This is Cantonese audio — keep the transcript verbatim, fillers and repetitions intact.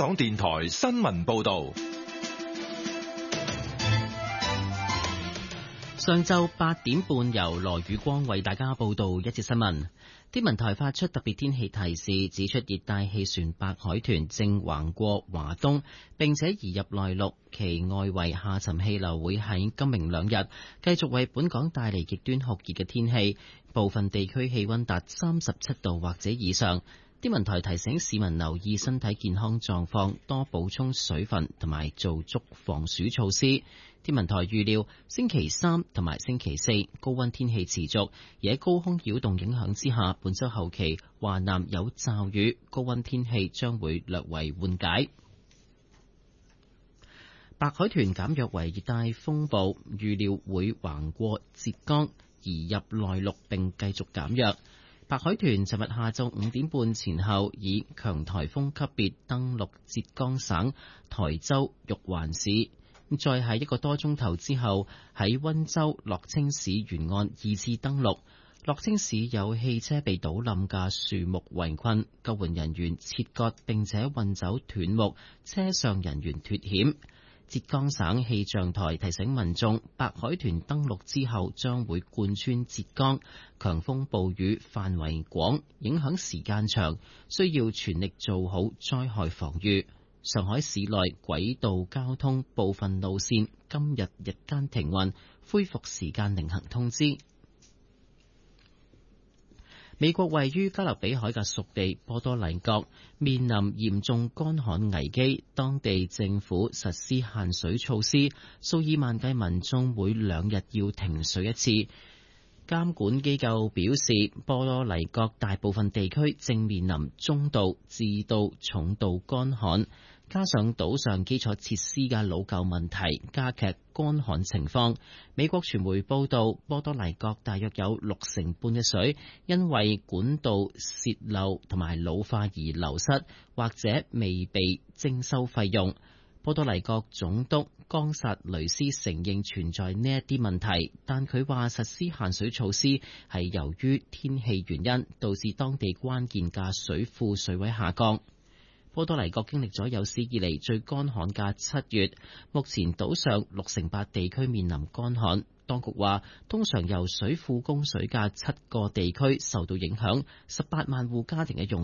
港電台新聞報道。 上晝八點半，由羅宇光為大家報道一節新聞。天文台發出特別天氣提示，指出熱帶氣旋白海豚正橫過華東，並且移入內陸，其外圍下沉氣流會喺今明兩日繼續為本港帶嚟極端酷熱嘅天氣，部分地區氣溫達三十七度或者以上。天文台提醒市民留意身體健康狀況，多補充水分同埋做足防暑措施。天文台預料星期三同埋星期四高溫天氣持續，而喺高空擾動影響之下，本週後期華南有驟雨，高溫天氣將會略為緩解。白海豚減弱為熱帶風暴，預料會橫過浙江，移入內陸並繼續減弱。白海豚尋日下晝五點半前後以強颱風級別登陸浙江省台州玉環市，再喺一個多鐘頭之後喺溫州樂清市沿岸二次登陸。樂清市有汽車被倒冧嘅樹木圍困，救援人員切割並且運走斷木，車上人員脫險。浙江省氣象台提醒民眾，白海豚登陸之後將會貫穿浙江，強風暴雨範圍廣，影響時間長，需要全力做好災害防禦。上海市內軌道交通部分路線今日日間停運，恢復時間另行通知。美國位於加勒比海嘅屬地波多黎各面臨嚴重乾旱危機，當地政府實施限水措施，數以萬計民眾每兩日要停水一次。監管機構表示，波多黎各大部分地區正面臨中度至到重度乾旱，加上島上基礎設施嘅老舊問題，加劇乾旱情況。美國傳媒報道，波多黎各大約有六成半嘅水因為管道泄漏同埋老化而流失，或者未被徵收費用。波多黎各總督岡薩雷斯承認存在呢一啲問題，但佢話實施限水措施係由於天氣原因，導致當地關鍵嘅水庫水位下降。波多黎各經歷咗有史以嚟最乾旱嘅七月，目前島上六成八地區面臨乾旱。當局話，通常由水庫供水嘅七個地區受到影響，十八萬戶家庭嘅用